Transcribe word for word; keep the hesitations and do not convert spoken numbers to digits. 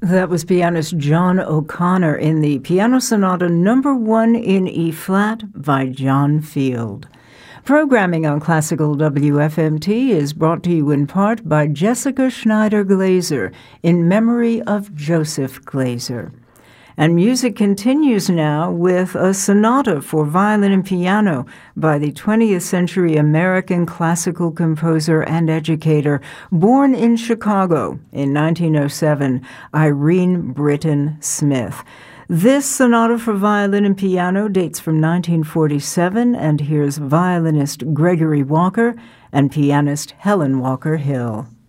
That was pianist John O'Connor in the Piano Sonata Number One in E-flat by John Field. Programming on Classical W F M T is brought to you in part by Jessica Schneider Glazer in memory of Joseph Glazer. And music continues now with a sonata for violin and piano by the twentieth century American classical composer and educator, born in Chicago in nineteen oh seven, Irene Britton Smith. This sonata for violin and piano dates from nineteen forty-seven, and here's violinist Gregory Walker and pianist Helen Walker Hill.